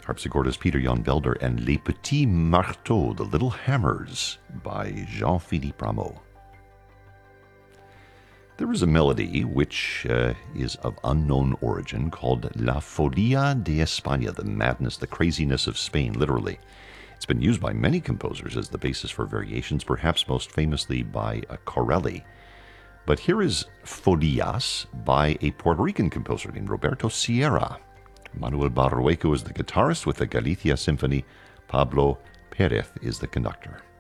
Harpsichordist Peter Jan Belder, and Les Petits Marteaux, The Little Hammers, by Jean-Philippe Rameau. There is a melody which is of unknown origin called La Folia de España, the madness, the craziness of Spain, literally. It's been used by many composers as the basis for variations, perhaps most famously by Corelli. But here is Folias by a Puerto Rican composer named Roberto Sierra. Manuel Barrueco is the guitarist with the Galicia Symphony. Pablo Pérez is the conductor.